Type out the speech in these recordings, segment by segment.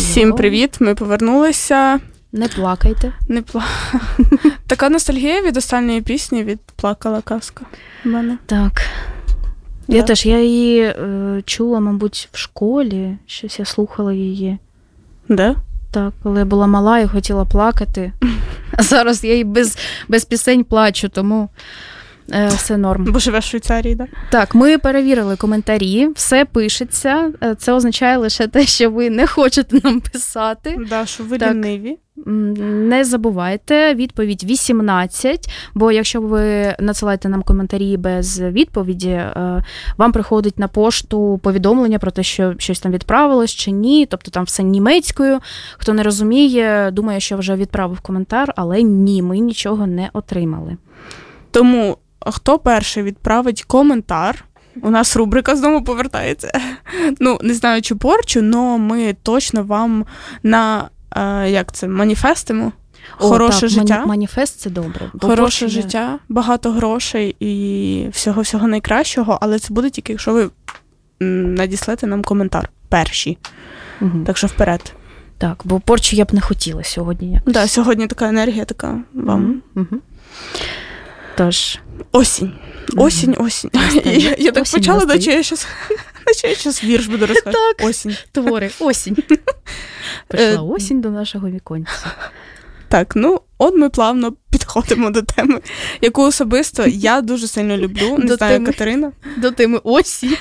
Всім привіт, ми повернулися. Не плакайте. Така ностальгія від останньої пісні, від «Плакала казка» в мене. Так. Я теж, я її чула, мабуть, в школі, щось я слухала її. Де? Так, коли я була мала і хотіла плакати. А зараз я і без пісень плачу, тому все норм. Бо живеш в Швейцарії, так? Так, ми перевірили коментарі, все пишеться. Це означає лише те, що ви не хочете нам писати. Да, що ви ліниві. Не забувайте, відповідь 18, бо якщо ви надсилаєте нам коментарі без відповіді, вам приходить на пошту повідомлення про те, що щось там відправилось чи ні, тобто там все німецькою. Хто не розуміє, думає, що вже відправив коментар, але ні, ми нічого не отримали. Тому хто перший відправить коментар, у нас рубрика знову повертається. Не знаю, чи порчу, але ми точно вам маніфестимо. Хороше життя. Маніфест – це добре. Хороше життя, багато грошей і всього найкращого, але це буде тільки, якщо ви надіслете нам коментар перші. Угу. Так що вперед. Так, бо порчу я б не хотіла сьогодні. Так, сьогодні така енергія, така вам. Угу. Тож. Осінь. Я так почала, наче я щас вірш буду розказати. Так, осінь. Твори. Осінь. Прийшла осінь до нашого віконця. Так, от ми плавно підходимо до теми, яку особисто я дуже сильно люблю. Не знаю, Катерина. До теми осінь.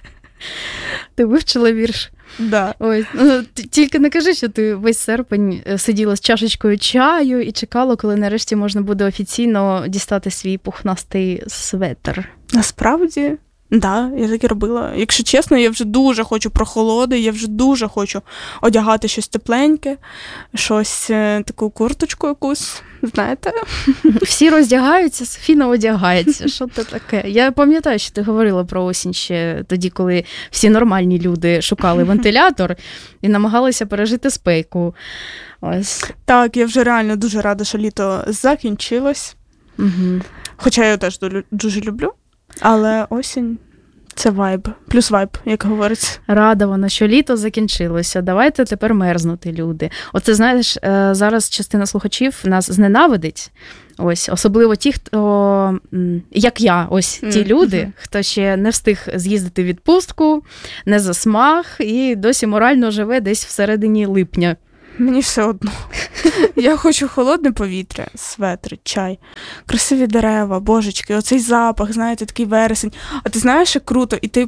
Ти вивчила вірш? Да. Ой, тільки не кажи, що ти весь серпень сиділа з чашечкою чаю і чекала, коли нарешті можна буде офіційно дістати свій пухнастий светр. Насправді, да, я так і робила. Якщо чесно, я вже дуже хочу прохолоди, я вже дуже хочу одягати щось тепленьке, щось, таку курточку якусь, знаєте. Всі роздягаються, Софіна одягається. Що це таке? Я пам'ятаю, що ти говорила про осінь ще тоді, коли всі нормальні люди шукали вентилятор і намагалися пережити спеку. Ось. Так, я вже реально дуже рада, що літо закінчилось. Угу. Хоча я теж дуже люблю. Але осінь – це вайб. Плюс вайб, як говориться. Рада вона, що літо закінчилося. Давайте тепер мерзнути, люди. Оце, знаєш, зараз частина слухачів нас зненавидить. Ось, особливо ті, хто, як я, ось ті люди, хто ще не встиг з'їздити в відпустку, не засмаг і досі морально живе десь всередині липня. Мені все одно. Я хочу холодне повітря, светр, чай, красиві дерева, божечки, оцей запах, знаєте, такий вересень. А ти знаєш, як круто іти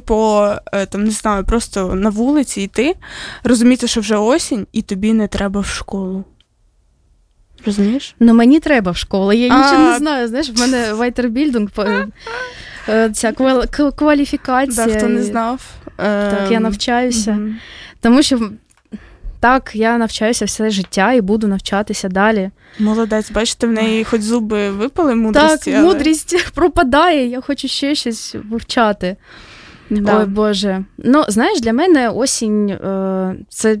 просто на вулиці йти, розуміти, що вже осінь, і тобі не треба в школу. Розумієш? Мені треба в школу, я нічого не знаю, знаєш, в мене вайтербільдинг, ця кваліфікація. Да, хто не знав. Так, я навчаюся, тому що так, я навчаюся все життя і буду навчатися далі. Молодець, бачите, в неї хоч зуби випали мудрості. Так, мудрість пропадає, я хочу ще щось вивчати. Да. Ой, Боже. Знаєш, для мене осінь це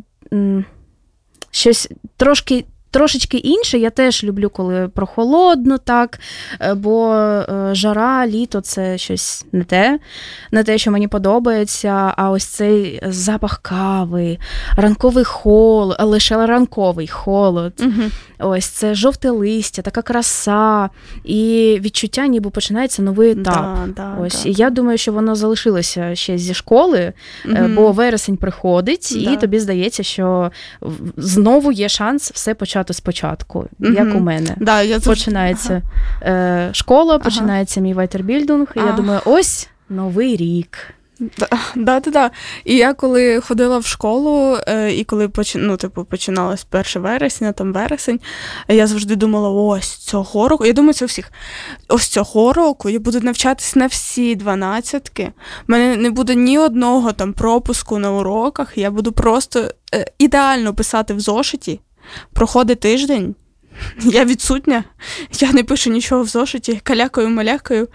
щось трошечки інше. Я теж люблю, коли прохолодно, так, бо жара, літо – це щось не те, що мені подобається, а ось цей запах кави, ранковий холод, лише ранковий холод, ось це жовте листя, така краса, і відчуття, ніби починається новий етап. І я думаю, що воно залишилося ще зі школи, бо вересень приходить, і тобі здається, що знову є шанс все почати спочатку, як у мене. Починається школа, починається мій вайтербільдинг, і я думаю, ось новий рік. Да. І я коли ходила в школу, і коли починалось 1 вересня, там вересень, я завжди думала, ось цього року, я думаю, це у всіх, ось цього року я буду навчатись на всі 12-ки, в мене не буде ні одного там пропуску на уроках, я буду просто ідеально писати в зошиті, проходить тиждень, я відсутня, я не пишу нічого в зошиті, калякаю-малякаю,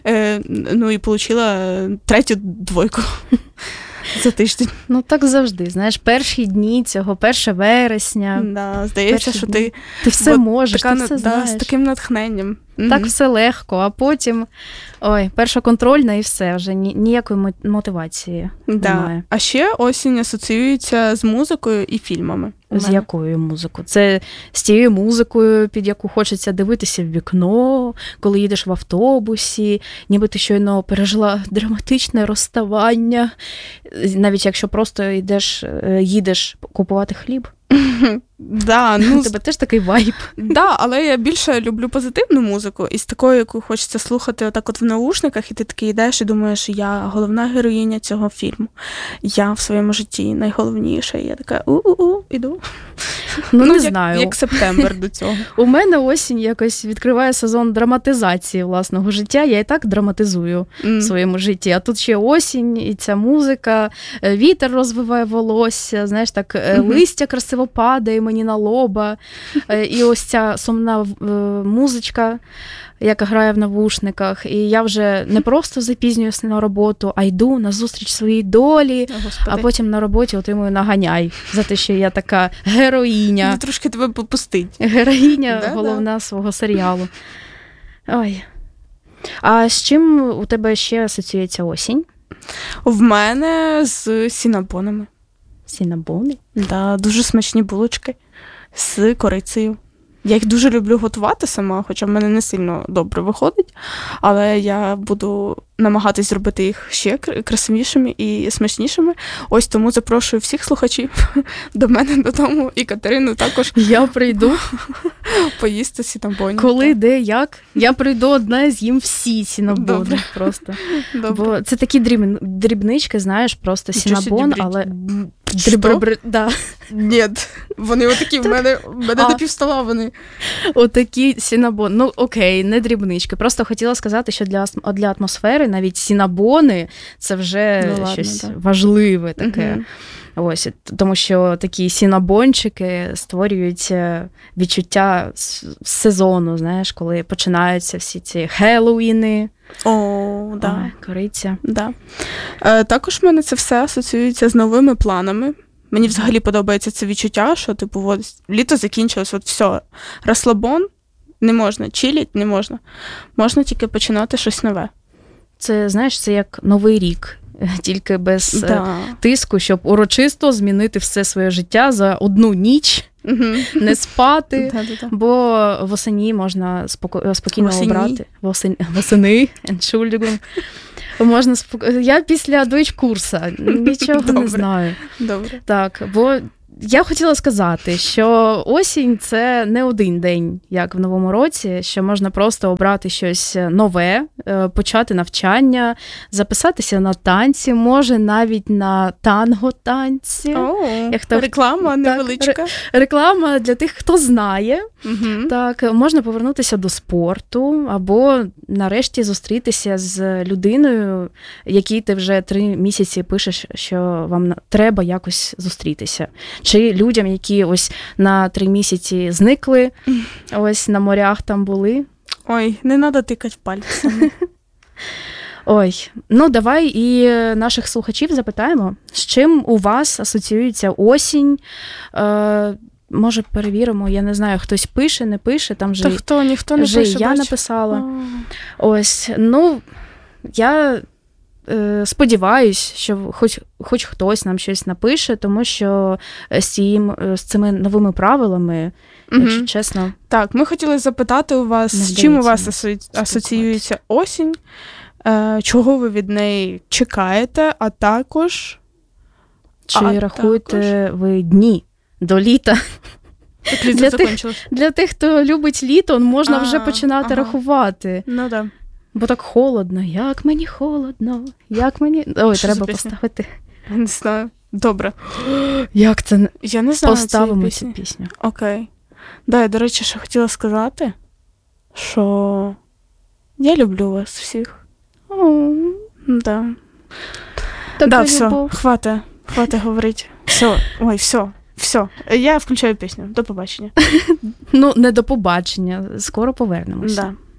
і отримала 3 двойку за тиждень. Так завжди, знаєш, перші дні цього, 1 вересня. Да, здається, що ти все можеш, ти все знаєш. З таким натхненням. Так все легко, а потім, перша контрольна і все, вже ніякої мотивації немає. А ще осінь асоціюється з музикою і фільмами. З якою музикою? Це з тією музикою, під яку хочеться дивитися в вікно, коли їдеш в автобусі, ніби ти щойно пережила драматичне розставання, навіть якщо просто їдеш купувати хліб. Да, у тебе теж такий вайб. Да, але я більше люблю позитивну музику, і з такою, яку хочеться слухати отак от в наушниках, і ти такий йдеш і думаєш, я головна героїня цього фільму. Я в своєму житті найголовніша. І я така, іду. Не знаю. Як септембр до цього. У мене осінь якось відкриває сезон драматизації власного життя. Я і так драматизую в своєму житті. А тут ще осінь, і ця музика, вітер розвиває волосся, знаєш, так, листя красиво падає мені на лоба. І ось ця сумна музичка, яка грає в навушниках. І я вже не просто запізнююся на роботу, а йду на зустріч своїй долі, а потім на роботі отримую наганяй за те, що я така героїня. Трошки тебе попустить. Героїня головна свого серіалу. Ой. А з чим у тебе ще асоціюється осінь? В мене з сінабонами. Сінабони? Да, дуже смачні булочки з корицею. Я їх дуже люблю готувати сама, хоча в мене не сильно добре виходить, але я буду намагатись зробити їх ще красивішими і смачнішими. Ось тому запрошую всіх слухачів до мене додому, і Катерину також. Я прийду поїсти сінабонів. Коли, де, як? Я прийду одна, з'їм всі сінабони просто. Добре. Бо це такі дрібнички, знаєш, просто сінабон, але... Да. Ні, вони отакі, в мене до півстола вони. Отакі сінабони. Ну, окей, не дрібнички. Просто хотіла сказати, що для атмосфери навіть сінабони – це вже щось важливе таке. Ось, тому що такі сінабончики створюють відчуття сезону, знаєш, коли починаються всі ці Хеллоуіни. О, да. Кориця. Да. Також в мене це все асоціюється з новими планами. Мені взагалі подобається це відчуття, що, типу, от, літо закінчилось, от все, розслабон, не можна, чилять не можна. Можна тільки починати щось нове. Це, знаєш, це як Новий рік, тільки без тиску, щоб урочисто змінити все своє життя за одну ніч, не спати, бо восені можна спокійно обрати. Восени, Entschuldigung. Можна Я після Дойч-курса нічого не знаю. Добре. Так, бо я хотіла сказати, що осінь – це не один день, як в Новому році, що можна просто обрати щось нове, почати навчання, записатися на танці, може навіть на танго-танці. Реклама невеличка. Реклама для тих, хто знає. Так, можна повернутися до спорту, або нарешті зустрітися з людиною, якій ти вже 3 місяці пишеш, що вам треба якось зустрітися. Чи людям, які ось на 3 місяці зникли, ось на морях там були. Ой, не треба тикати пальцями. Ой, ну давай і наших слухачів запитаємо, з чим у вас асоціюється осінь. Може, перевіримо, я не знаю, хтось пише, не пише, там же ніхто не пише. Я написала. Ось, ну, я сподіваюсь, що хоч хтось нам щось напише, тому що з цими новими правилами, якщо чесно... Так, ми хотіли запитати у вас, з чим у вас асоціюється осінь, чого ви від неї чекаєте, а також... Чи рахуєте ви дні до літа? Для тих, хто любить літо, можна вже починати рахувати. Ну, так. Бо так холодно. Як мені холодно. Як мені... Ой, що треба поставити. Я не знаю. Добре. Як це? Я не знаю. Поставимо цю пісню. Окей. Да, я, до речі, ще хотіла сказати, що я люблю вас всіх. Да. Да, все, хватить говорити. Все, ой, все. Я включаю пісню. До побачення. Ну, не до побачення. Скоро повернемося. Да.